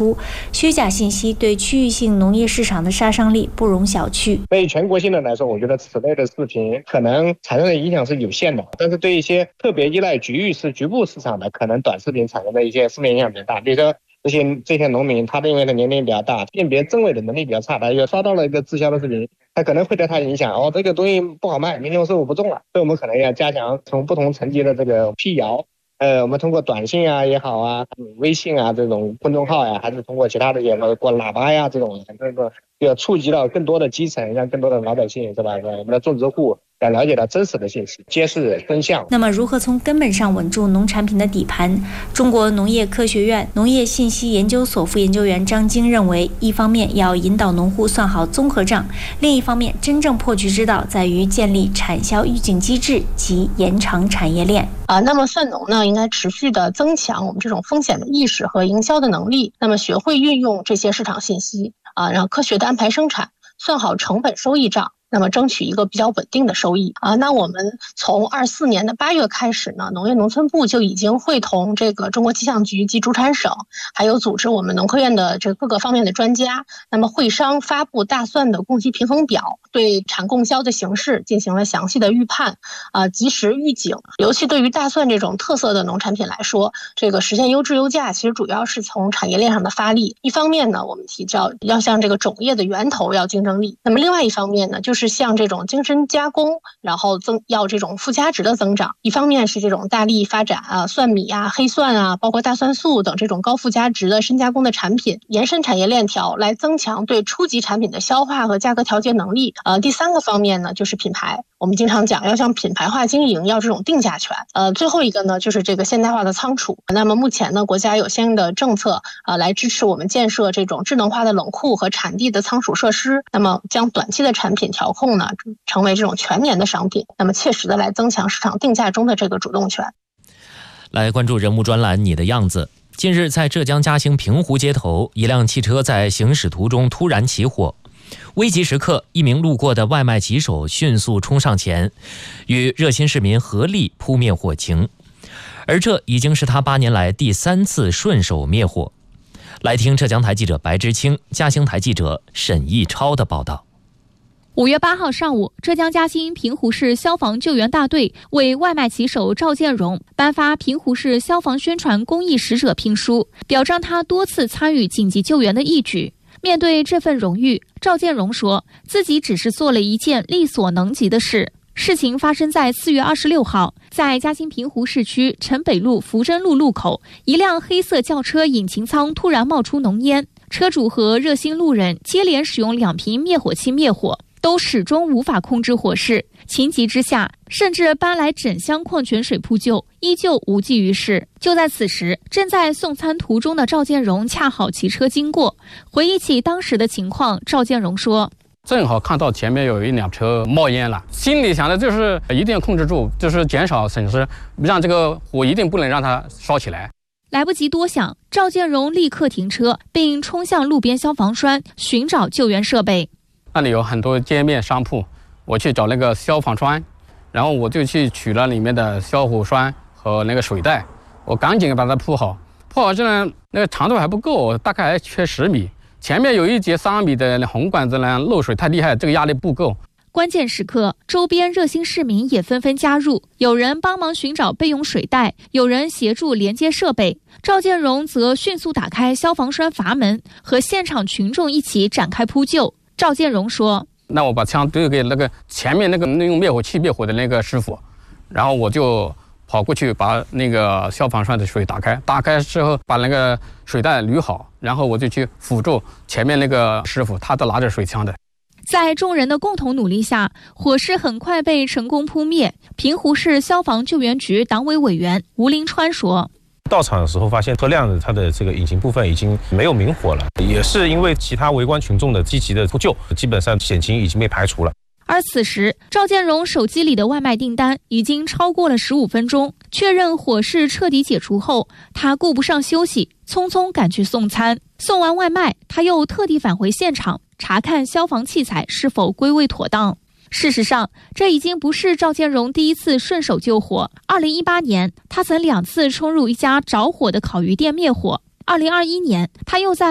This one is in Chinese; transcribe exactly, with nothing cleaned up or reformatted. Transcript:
出，虚假信息对区域性农业市场的杀伤力不容小觑。 对全国性的来说，我觉得此类的视频可能产生的影响是有限的，但是对一些特别依赖局域市、局部市场的，可能短视频产生的一些负面影响比较大。比如说这些这些农民，他因为他年龄比较大，辨别真伪的能力比较差，他又刷到了一个滞销的视频，他可能会对他影响，哦，这个东西不好卖，民众收入不重了，所以我们可能要加强从不同层级的这个辟谣。呃，我们通过短信啊也好啊，微信啊这种公众号呀，还是通过其他的也过喇叭呀这种，这个要触及到更多的基层，让更多的老百姓是吧？我们的种植户要了解到真实的信息，揭示真相。 那么，如何从根本上稳住农产品的底盘？中国农业科学院农业信息研究所副研究员张晶认为，一方面要引导农户算好综合账，另一方面，真正破局之道在于建立产销预警机制及延长产业链。 啊，那么蒜农呢，应该持续的增强我们这种风险的意识和营销的能力，那么学会运用这些市场信息啊，然后科学的安排生产，算好成本收益账。那么争取一个比较稳定的收益啊。那我们从二四年的八月开始呢，农业农村部就已经会同这个中国气象局及主产省，还有组织我们农科院的这各个方面的专家，那么会商发布大蒜的供给平衡表，对产供销的形势进行了详细的预判啊，及时预警。尤其对于大蒜这种特色的农产品来说，这个实现优质优价，其实主要是从产业链上的发力。一方面呢，我们提到要向这个种业的源头要竞争力，那么另外一方面呢，就是是像这种精深加工，然后增要这种附加值的增长。一方面是这种大力发展啊，蒜米啊、黑蒜啊，包括大蒜素等这种高附加值的深加工的产品，延伸产业链条来增强对初级产品的消化和价格调节能力。呃，第三个方面呢，就是品牌。我们经常讲要向品牌化经营，要这种定价权。呃，最后一个呢，就是这个现代化的仓储。那么目前呢，国家有相应的政策啊、呃，来支持我们建设这种智能化的冷库和产地的仓储设施。那么将短期的产品调控呢，成为这种全年的商品，那么切实的来增强市场定价中的这个主动权。 来关注人物专栏你的样子。近日在浙江嘉兴平湖街头，一辆汽车在行驶途中突然起火，危急时刻，一名路过的外卖骑手迅速冲上前，与热心市民合力扑灭火情，而这已经是他八年来第三次顺手灭火。来听浙江台记者白之清、嘉兴台记者沈毅超的报道。 五月八号上午，浙江嘉兴平湖市消防救援大队为外卖骑手赵建荣颁发平湖市消防宣传公益使者聘书，表彰他多次参与紧急救援的义举。面对这份荣誉，赵建荣说自己只是做了一件力所能及的事。事情发生在四月二十六号，在嘉兴平湖市区城北路福珍路路口，一辆黑色轿车引擎舱突然冒出浓烟，车主和热心路人接连使用两瓶灭火器灭火，都始终无法控制火势，情急之下甚至搬来整箱矿泉水扑救，依旧无济于事。就在此时，正在送餐途中的赵建荣恰好骑车经过，回忆起当时的情况，赵建荣说， 正好看到前面有一辆车冒烟了，心里想的就是一定要控制住，就是减少损失，让这个火一定不能让它烧起来。 来不及多想，赵建荣立刻停车，并冲向路边消防栓寻找救援设备。 那里有很多街面商铺，我去找那个消防栓，然后我就去取了里面的消火栓和那个水袋，我赶紧把它铺好。铺好之后，那个长度还不够，大概还缺十米。前面有一节三米的红管子呢，漏水太厉害，这个压力不够。 关键时刻，周边热心市民也纷纷加入，有人帮忙寻找备用水袋，有人协助连接设备。赵建荣则迅速打开消防栓阀门，和现场群众一起展开扑救。赵建荣说， 那我把枪丢给那个前面那个用灭火器灭火的那个师傅，然后我就跑过去把那个消防栓的水打开，打开之后把那个水袋捋好，然后我就去辅助前面那个师傅，他都拿着水枪的。 在众人的共同努力下，火势很快被成功扑灭。平湖市消防救援局党委委员吴林川说， 到场的时候发现车辆的它的这个引擎部分已经没有明火了，也是因为其他围观群众的积极的扑救，基本上险情已经被排除了。 而此时，赵建荣手机里的外卖订单已经超过了十五分钟。确认火势彻底解除后，他顾不上休息，匆匆赶去送餐。送完外卖，他又特地返回现场，查看消防器材是否归位妥当。事实上，这已经不是赵建荣第一次顺手救火。二零一八年，他曾两次冲入一家着火的烤鱼店灭火。二零二一年，他又在